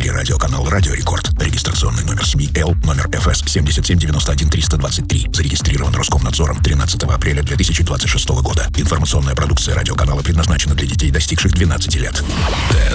телерадиоканал «Радио Рекорд». Регистрационный номер СМИ Л, номер ФС 7791-323. Зарегистрирован Роскомнадзором 13 апреля 2026 года. Информационная продукция радиоканала предназначена для детей, достигших 12 лет.